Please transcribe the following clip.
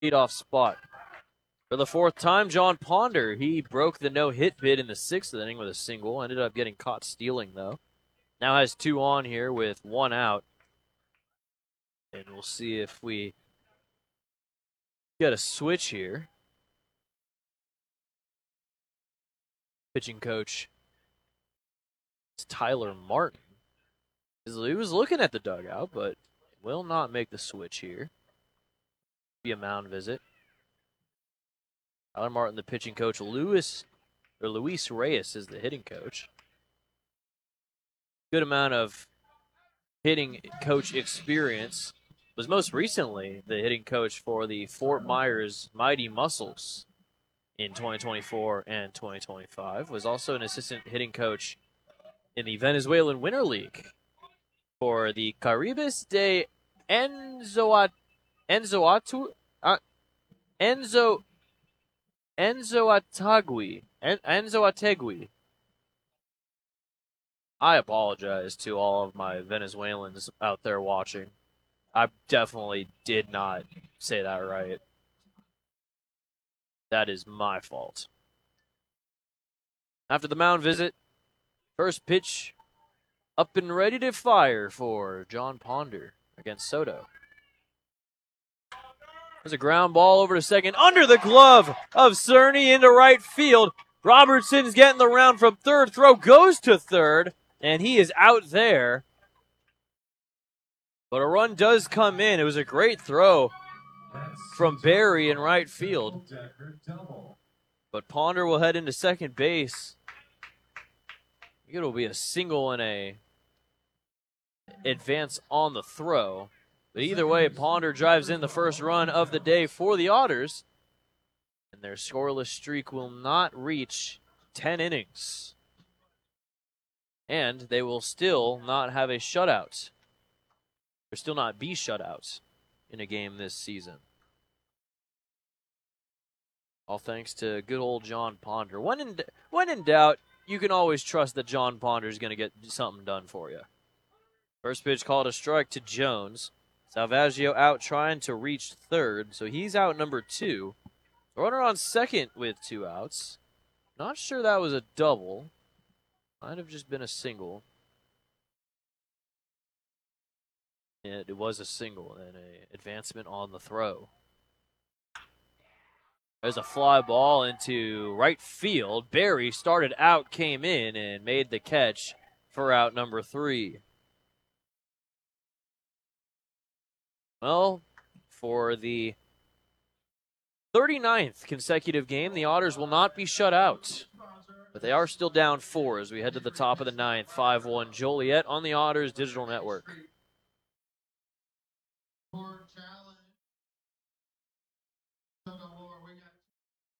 leadoff spot. For the fourth time, John Ponder. He broke the no-hit bid in the sixth inning with a single. Ended up getting caught stealing, though. Now has 2 on here with 1 out. And we'll see if we get a switch here. Pitching coach is Tyler Martin. He was looking at the dugout, but will not make the switch here. Be a mound visit. Tyler Martin, the pitching coach. Luis Reyes is the hitting coach. Good amount of hitting coach experience. Was most recently the hitting coach for the Fort Myers Mighty Muscles in 2024 and 2025. Was also an assistant hitting coach in the Venezuelan Winter League for the Caribes de Anzoátegui. I apologize to all of my Venezuelans out there watching. I definitely did not say that right. That is my fault. After the mound visit, first pitch up and ready to fire for John Ponder against Soto. There's a ground ball over to second, under the glove of Cerny into right field. Robertson's getting the round from third. Throw goes to third, and he is out there. But a run does come in. It was a great throw from Barry in right field. But Ponder will head into second base. It'll be a single and a advance on the throw. But either way, Ponder drives in the first run of the day for the Otters. And their scoreless streak will not reach 10 innings. And they will still not have a shutout. There still not be shutouts in a game this season. All thanks to good old John Ponder. When in doubt, you can always trust that John Ponder is going to get something done for you. First pitch called a strike to Jones. Salvaggio out trying to reach third, so he's out number 2. Runner on second with 2 outs. Not sure that was a double. Might have just been a single. And it was a single and an advancement on the throw. There's a fly ball into right field. Barry started out, came in, and made the catch for out number 3. Well, for the 39th consecutive game, the Otters will not be shut out. But they are still down 4 as we head to the top of the 9th. 5-1 Joliet on the Otters Digital Network.